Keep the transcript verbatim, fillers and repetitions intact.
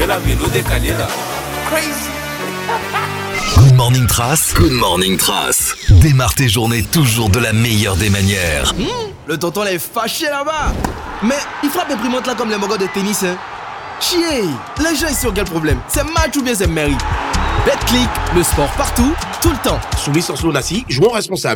fais la mélodie Kalira. Crazy. Good Morning Trace. Good Morning Trace. Démarre tes journées toujours de la meilleure des manières. Mmh, le tonton là est fâché là-bas. Mais il frappe imprimante là comme les mogos de tennis, hein. Chier. Les gens ici ont quel problème? C'est match ou bien c'est mairie? BetClick, le sport partout, tout le temps. Soumis sans Nassi, jouons responsable.